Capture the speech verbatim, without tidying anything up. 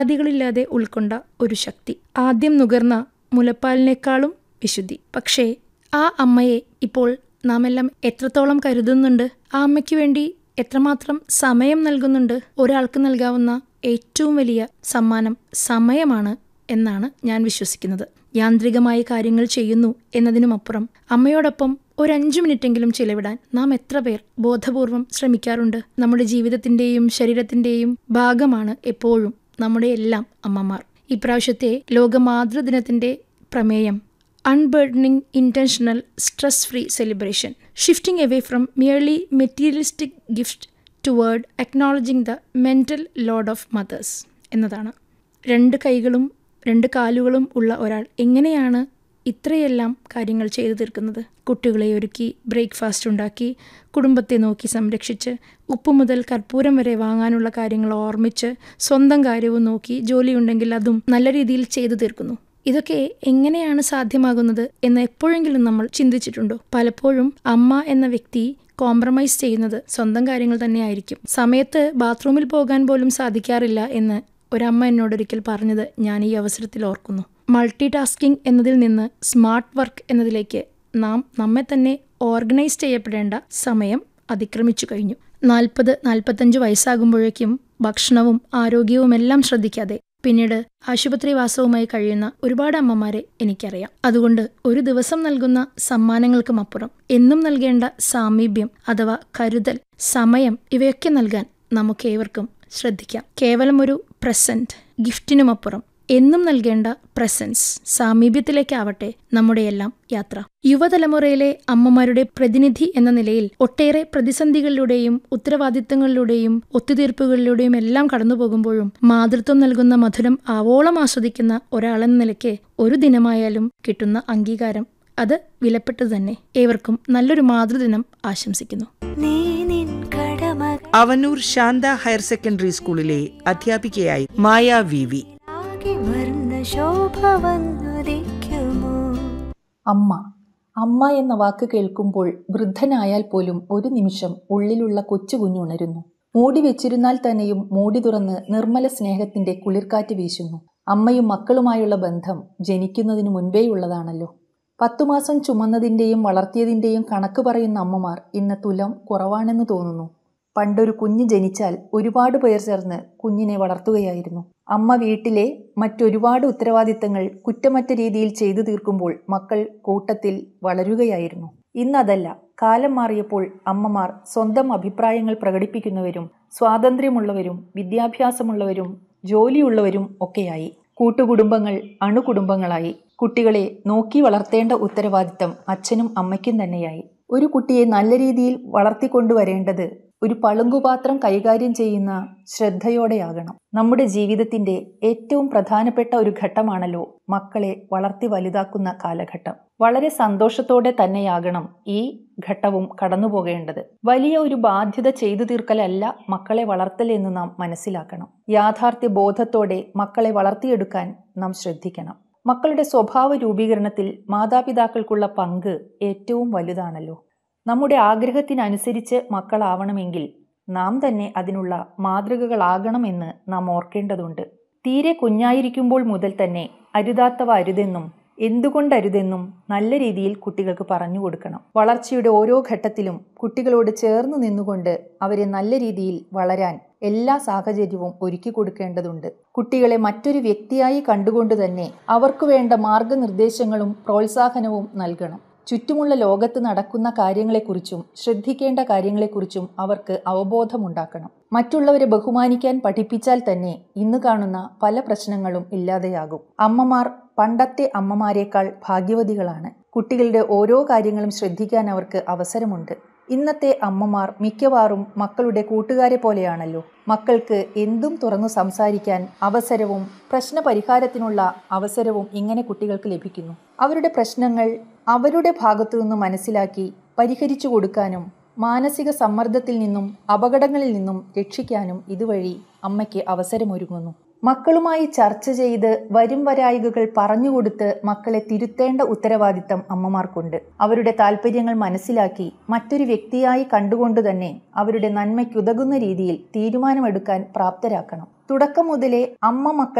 അതികളില്ലാതെ ഉൾക്കൊണ്ട ഒരു ശക്തി. ആദ്യം നുകർന്ന മുലപ്പാലിനേക്കാളും വിശുദ്ധി. പക്ഷേ ആ അമ്മയെ ഇപ്പോൾ നാം എല്ലാം എത്രത്തോളം കരുതുന്നുണ്ട്? ആ അമ്മയ്ക്ക് വേണ്ടി എത്രമാത്രം സമയം നൽകുന്നുണ്ട്? ഒരാൾക്ക് നൽകാവുന്ന ഏറ്റവും വലിയ സമ്മാനം സമയമാണ് എന്നാണ് ഞാൻ വിശ്വസിക്കുന്നത്. യാന്ത്രികമായി കാര്യങ്ങൾ ചെയ്യുന്നു എന്നതിനുമപ്പുറം അമ്മയോടൊപ്പം ഒരു അഞ്ചു മിനിറ്റെങ്കിലും ചിലവിടാൻ നാം എത്ര പേർ ബോധപൂർവം ശ്രമിക്കാറുണ്ട്? നമ്മുടെ ജീവിതത്തിന്റെയും ശരീരത്തിന്റെയും ഭാഗമാണ് എപ്പോഴും നമ്മുടെ എല്ലാം അമ്മമാർ. ഇപ്രാവശ്യത്തെ ലോക മാതൃദിനത്തിന്റെ പ്രമേയം അൺബർഡനിങ് intentional stress free celebration, shifting away from merely materialistic gift toward acknowledging the mental load of mothers എന്നതാണ്. രണ്ട് കൈകളും രണ്ട് കാലുകളും ഉള്ള ഒരാൾ എങ്ങനെയാണ് ഇത്രയെല്ലാം കാര്യങ്ങൾ ചെയ്തു തീർക്കുന്നത്? കുട്ടികളെ ഒരുക്കി, ബ്രേക്ക്ഫാസ്റ്റ് ഉണ്ടാക്കി, കുടുംബത്തെ നോക്കി സംരക്ഷിച്ച്, ഉപ്പ് മുതൽ കർപ്പൂരം വരെ വാങ്ങാനുള്ള കാര്യങ്ങൾ ഓർമ്മിച്ച്, സ്വന്തം കാര്യവും നോക്കി, ജോലിയുണ്ടെങ്കിൽ അതും നല്ല രീതിയിൽ ചെയ്തു തീർക്കുന്നു. ഇതൊക്കെ എങ്ങനെയാണ് സാധ്യമാകുന്നത് എന്ന് എപ്പോഴെങ്കിലും നമ്മൾ ചിന്തിച്ചിട്ടുണ്ടോ? പലപ്പോഴും അമ്മ എന്ന വ്യക്തി കോംപ്രമൈസ് ചെയ്യുന്നത് സ്വന്തം കാര്യങ്ങൾ തന്നെയായിരിക്കും. സമയത്ത് ബാത്റൂമിൽ പോകാൻ പോലും സാധിക്കാറില്ല എന്ന് ഒരമ്മ എന്നോടൊരിക്കൽ പറഞ്ഞത് ഞാൻ ഈ അവസരത്തിൽ ഓർക്കുന്നു. മൾട്ടി ടാസ്കിംഗ് എന്നതിൽ നിന്ന് സ്മാർട്ട് വർക്ക് എന്നതിലേക്ക് നാം നമ്മെ തന്നെ ഓർഗനൈസ് ചെയ്യപ്പെടേണ്ട സമയം അതിക്രമിച്ചു കഴിഞ്ഞു. നാൽപ്പത് നാൽപ്പത്തഞ്ച് വയസ്സാകുമ്പോഴേക്കും ഭക്ഷണവും ആരോഗ്യവുമെല്ലാം ശ്രദ്ധിക്കാതെ പിന്നീട് ആശുപത്രി വാസവുമായി കഴിയുന്ന ഒരുപാട് അമ്മമാരെ എനിക്കറിയാം. അതുകൊണ്ട് ഒരു ദിവസം നൽകുന്ന സമ്മാനങ്ങൾക്കുമപ്പുറം എന്നും നൽകേണ്ട സാമീപ്യം അഥവാ കരുതൽ, സമയം ഇവയൊക്കെ നൽകാൻ നമുക്കേവർക്കും ശ്രദ്ധിക്കാം. കേവലം ഒരു പ്രസന്റ് ഗിഫ്റ്റിനുമപ്പുറം എന്നും നൽകേണ്ട പ്രസൻസ്, സാമീപ്യത്തിലേക്കാവട്ടെ നമ്മുടെയെല്ലാം യാത്ര. യുവതലമുറയിലെ അമ്മമാരുടെ പ്രതിനിധി എന്ന നിലയിൽ ഒട്ടേറെ പ്രതിസന്ധികളിലൂടെയും ഉത്തരവാദിത്തങ്ങളിലൂടെയും ഒത്തുതീർപ്പുകളിലൂടെയും എല്ലാം കടന്നു പോകുമ്പോഴും മാതൃത്വം നൽകുന്ന മധുരം ആവോളം ആസ്വദിക്കുന്ന ഒരാളെന്ന നിലയ്ക്ക് ഒരു ദിനമായാലും കിട്ടുന്ന അംഗീകാരം അത് വിലപ്പെട്ടത് തന്നെ. ഏവർക്കും നല്ലൊരു മാതൃദിനം ആശംസിക്കുന്നു. അവനൂർ ശാന്ത ഹയർ സെക്കൻഡറി സ്കൂളിലെ അധ്യാപികയായി മായ വി വി. അമ്മ അമ്മ എന്ന വാക്ക് കേൾക്കുമ്പോൾ വൃദ്ധനായാൽ പോലും ഒരു നിമിഷം ഉള്ളിലുള്ള കൊച്ചു കുഞ്ഞുണരുന്നു. മൂടി വെച്ചിരുന്നാൽ തന്നെയും മൂടി തുറന്ന് നിർമ്മല സ്നേഹത്തിന്റെ കുളിർക്കാറ്റ് വീശുന്നു. അമ്മയും മക്കളുമായുള്ള ബന്ധം ജനിക്കുന്നതിന് മുൻപേ ഉള്ളതാണല്ലോ. പത്തുമാസം ചുമന്നതിൻ്റെയും വളർത്തിയതിൻ്റെയും കണക്ക് പറയുന്ന അമ്മമാർ ഇന്ന് തുലം കുറവാണെന്ന് തോന്നുന്നു. പണ്ടൊരു കുഞ്ഞ് ജനിച്ചാൽ ഒരുപാട് പേർ ചേർന്ന് കുഞ്ഞിനെ വളർത്തുകയായിരുന്നു. അമ്മ വീട്ടിലെ മറ്റൊരുപാട് ഉത്തരവാദിത്തങ്ങൾ കുറ്റമറ്റ രീതിയിൽ ചെയ്തു തീർക്കുമ്പോൾ മക്കൾ കൂട്ടത്തിൽ വളരുകയായിരുന്നു. ഇന്നതല്ല. കാലം മാറിയപ്പോൾ അമ്മമാർ സ്വന്തം അഭിപ്രായങ്ങൾ പ്രകടിപ്പിക്കുന്നവരും സ്വാതന്ത്ര്യമുള്ളവരും വിദ്യാഭ്യാസമുള്ളവരും ജോലിയുള്ളവരും ഒക്കെയായി. കൂട്ടുകുടുംബങ്ങൾ അണുകുടുംബങ്ങളായി. കുട്ടികളെ നോക്കി വളർത്തേണ്ട ഉത്തരവാദിത്തം അച്ഛനും അമ്മയ്ക്കും തന്നെയായി. ഒരു കുട്ടിയെ നല്ല രീതിയിൽ വളർത്തിക്കൊണ്ടുവരേണ്ടത് ഒരു പളുങ്കുപാത്രം കൈകാര്യം ചെയ്യുന്ന ശ്രദ്ധയോടെയാകണം. നമ്മുടെ ജീവിതത്തിന്റെ ഏറ്റവും പ്രധാനപ്പെട്ട ഒരു ഘട്ടമാണല്ലോ മക്കളെ വളർത്തി വലുതാക്കുന്ന കാലഘട്ടം. വളരെ സന്തോഷത്തോടെ തന്നെയാകണം ഈ ഘട്ടവും കടന്നു പോകേണ്ടത്. വലിയ ഒരു ബാധ്യത ചെയ്തു തീർക്കലല്ല മക്കളെ വളർത്തൽ എന്ന് നാം മനസ്സിലാക്കണം. യാഥാർത്ഥ്യ ബോധത്തോടെ മക്കളെ വളർത്തിയെടുക്കാൻ നാം ശ്രദ്ധിക്കണം. മക്കളുടെ സ്വഭാവ രൂപീകരണത്തിൽ മാതാപിതാക്കൾക്കുള്ള പങ്ക് ഏറ്റവും വലുതാണല്ലോ. നമ്മുടെ ആഗ്രഹത്തിനനുസരിച്ച് മക്കളാവണമെങ്കിൽ നാം തന്നെ അതിനുള്ള മാതൃകകളാകണമെന്ന് നാം ഓർക്കേണ്ടതുണ്ട്. തീരെ കുഞ്ഞായിരിക്കുമ്പോൾ മുതൽ തന്നെ അരുതാത്തവ അരുതെന്നും എന്തുകൊണ്ടരുതെന്നും നല്ല രീതിയിൽ കുട്ടികൾക്ക് പറഞ്ഞു കൊടുക്കണം. വളർച്ചയുടെ ഓരോ ഘട്ടത്തിലും കുട്ടികളോട് ചേർന്ന് നിന്നുകൊണ്ട് അവരെ നല്ല രീതിയിൽ വളരാൻ എല്ലാ സാഹചര്യവും ഒരുക്കി കൊടുക്കേണ്ടതുണ്ട്. കുട്ടികളെ മറ്റൊരു വ്യക്തിയായി കണ്ടുകൊണ്ട് തന്നെ അവർക്ക് വേണ്ട മാർഗനിർദ്ദേശങ്ങളും പ്രോത്സാഹനവും നൽകണം. ചുറ്റുമുള്ള ലോകത്ത് നടക്കുന്ന കാര്യങ്ങളെക്കുറിച്ചും ശ്രദ്ധിക്കേണ്ട കാര്യങ്ങളെക്കുറിച്ചും അവർക്ക് അവബോധമുണ്ടാക്കണം. മറ്റുള്ളവരെ ബഹുമാനിക്കാൻ പഠിപ്പിച്ചാൽ തന്നെ ഇന്ന് കാണുന്ന പല പ്രശ്നങ്ങളും ഇല്ലാതെയാകും. അമ്മമാർ പണ്ടത്തെ അമ്മമാരെക്കാൾ ഭാഗ്യവതികളാണ്. കുട്ടികളുടെ ഓരോ കാര്യങ്ങളും ശ്രദ്ധിക്കാൻ അവർക്ക് അവസരമുണ്ട്. ഇന്നത്തെ അമ്മമാർ മിക്കവാറും മക്കളുടെ കൂട്ടുകാരെ പോലെയാണല്ലോ. മക്കൾക്ക് എന്തും തുറന്നു സംസാരിക്കാൻ അവസരവും പ്രശ്ന പരിഹാരത്തിനുള്ള അവസരവും ഇങ്ങനെ കുട്ടികൾക്ക് ലഭിക്കുന്നു. അവരുടെ പ്രശ്നങ്ങൾ അവരുടെ ഭാഗത്തു നിന്ന് മനസ്സിലാക്കി പരിഹരിച്ചു കൊടുക്കാനും മാനസിക സമ്മർദ്ദത്തിൽ നിന്നും അപകടങ്ങളിൽ നിന്നും രക്ഷിക്കാനും ഇതുവഴി അമ്മയ്ക്ക് അവസരമൊരുങ്ങുന്നു. മക്കളുമായി ചർച്ച ചെയ്ത് വരും വരായികകൾ പറഞ്ഞുകൊടുത്ത് മക്കളെ തിരുത്തേണ്ട ഉത്തരവാദിത്തം അമ്മമാർക്കുണ്ട്. അവരുടെ താല്പര്യങ്ങൾ മനസ്സിലാക്കി മറ്റൊരു വ്യക്തിയായി കണ്ടുകൊണ്ട് തന്നെ അവരുടെ നന്മയ്ക്കുതകുന്ന രീതിയിൽ തീരുമാനമെടുക്കാൻ പ്രാപ്തരാക്കണം. തുടക്കം മുതലേ അമ്മ മക്കൾ